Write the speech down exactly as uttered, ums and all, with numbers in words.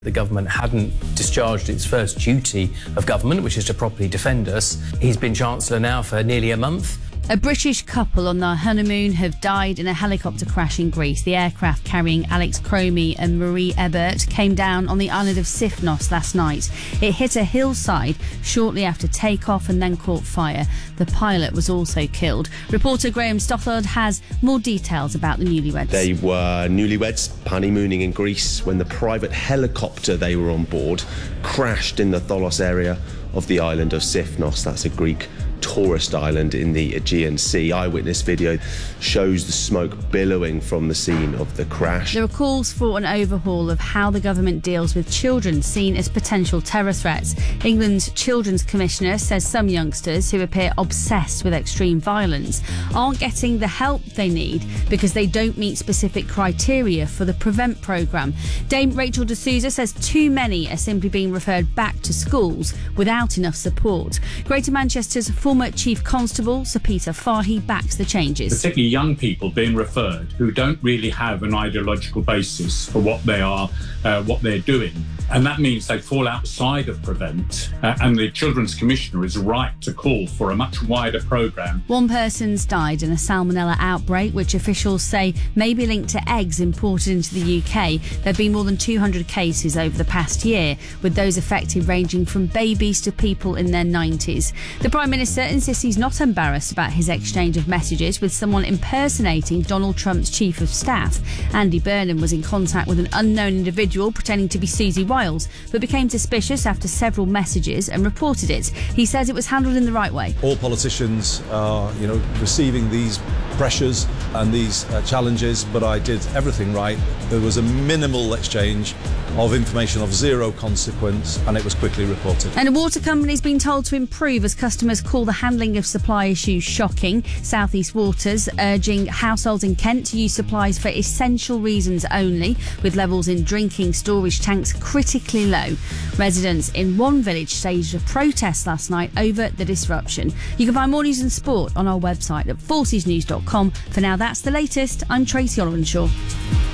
The government hadn't discharged its first duty of government, which is to properly defend us. He's been Chancellor now for nearly a month. A British couple on their honeymoon have died in a helicopter crash in Greece. The aircraft carrying Alex Cromie and Marie Ebert came down on the island of Sifnos last night. It hit a hillside shortly after takeoff and then caught fire. The pilot was also killed. Reporter Graham Stothard has more details about the newlyweds. They were newlyweds honeymooning in Greece when the private helicopter they were on board crashed in the Tholos area of the island of Sifnos. That's a Greek tourist island in the Aegean Sea. Eyewitness video shows the smoke billowing from the scene of the crash. There are calls for an overhaul of how the government deals with children seen as potential terror threats. England's Children's Commissioner says some youngsters who appear obsessed with extreme violence aren't getting the help they need because they don't meet specific criteria for the PREVENT programme. Dame Rachel de Souza says too many are simply being referred back to schools without enough support. Greater Manchester's former Chief Constable Sir Peter Fahy backs the changes. Particularly young people being referred who don't really have an ideological basis for what they are, uh, what they're doing. And that means they fall outside of PREVENT. Uh, and the Children's Commissioner is right to call for a much wider programme. One person's died in a salmonella outbreak, which officials say may be linked to eggs imported into the U K. There have been more than two hundred cases over the past year, with those affected ranging from babies to people in their nineties. The Prime Minister insists he's not embarrassed about his exchange of messages with someone impersonating Donald Trump's Chief of Staff. Andy Burnham was in contact with an unknown individual pretending to be Susie Wiles, but became suspicious after several messages and reported it. He says it was handled in the right way. All politicians are, you know, receiving these pressures and these uh, challenges, but I did everything right. There was a minimal exchange of information of zero consequence, and it was quickly reported. And a water company's been told to improve as customers call the handling of supply issues shocking. South East Waters urging households in Kent to use supplies for essential reasons only, with levels in drinking storage tanks critically low. Residents in one village staged a protest last night over the disruption. You can find more news and sport on our website at forces news dot com. For now, that's the latest. I'm Tracy Olorenshaw.